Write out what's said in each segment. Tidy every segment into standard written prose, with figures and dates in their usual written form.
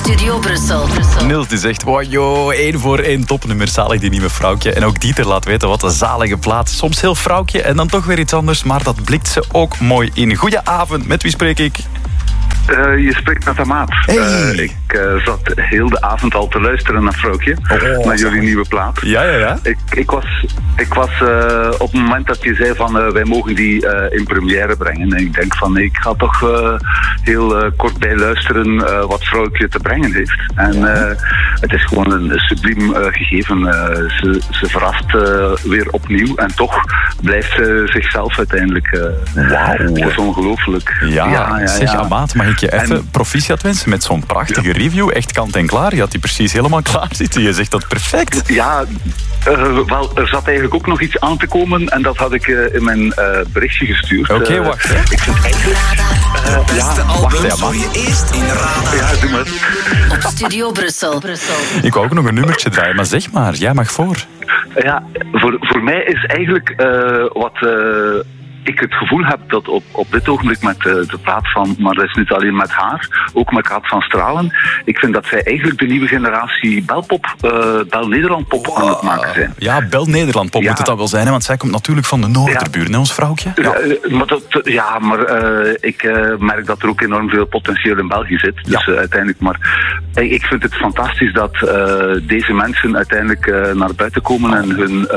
Studio Brussel. Niels die zegt, wow, joh, 1 voor 1 topnummer, zalig die nieuwe vrouwtje. En ook Dieter laat weten wat een zalige plaat. Soms heel vrouwtje en dan toch weer iets anders, maar dat blikt ze ook mooi in. Goedenavond, met wie spreek ik? Je spreekt met Amaat. Hey. Ik zat heel de avond al te luisteren naar Vrouwtje. Naar jullie nieuwe plaat. Ja. Ik was op het moment dat je zei van wij mogen die in première brengen. En ik denk van ik ga toch heel kort bij luisteren wat Vrouwtje te brengen heeft. En het is gewoon een subliem gegeven. Ze verrast weer opnieuw en toch blijft ze zichzelf uiteindelijk. Wauw. Het is ongelooflijk. Ja. Zeg Amaat, mag ik je even proficiat wensen met zo'n prachtige review? Echt kant en klaar. Je had die precies helemaal klaar zitten. Je zegt dat perfect. Ja, wel, er zat eigenlijk ook nog iets aan te komen en dat had ik in mijn berichtje gestuurd. Oké, wacht. Ik vind eigenlijk... Wacht, Hoor je eerst in Radar. Ja, doe maar. Op Studio Brussel. Ik wou ook nog een nummertje draaien, maar zeg maar, jij mag voor. Ja, voor mij is eigenlijk wat... ik het gevoel heb dat op dit ogenblik met de plaat van, maar dat is niet alleen met haar, ook met Kaat van Stralen, ik vind dat zij eigenlijk de nieuwe generatie belpop, Bel Nederland pop aan het maken zijn. Ja, Bel Nederland pop moet het dan wel zijn, hè? Want zij komt natuurlijk van de Noorderbuurt, hè, ons vrouwtje? Ja. Maar ik merk dat er ook enorm veel potentieel in België zit. Dus uiteindelijk, maar ik vind het fantastisch dat deze mensen uiteindelijk naar buiten komen en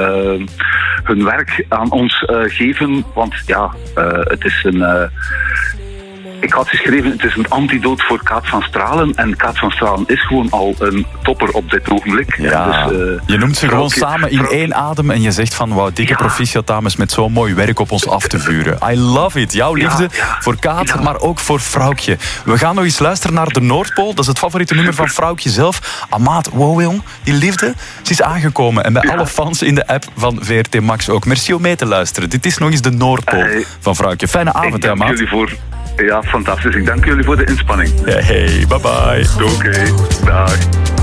hun werk aan ons geven, want het is een... ik had geschreven, het is een antidoot voor Kaat van Stralen. En Kaat van Stralen is gewoon al een topper op dit ogenblik. Ja, dus, je noemt ze gewoon samen in één adem en je zegt van, wauw, dikke proficiat dames met zo'n mooi werk op ons af te vuren. I love it. Jouw liefde voor Kaat, maar ook voor Vrouwtje. We gaan nog eens luisteren naar de Noordpool. Dat is het favoriete nummer van Vrouwtje zelf. Amaat, wow jong, die liefde, ze is aangekomen. En bij alle fans in de app van VRT Max ook. Merci om mee te luisteren. Dit is nog eens de Noordpool van Vrouwtje. Fijne avond, hè, Amaat. Ja, fantastisch. Ik dank jullie voor de inspanning. Hey, bye bye. Oké, dag.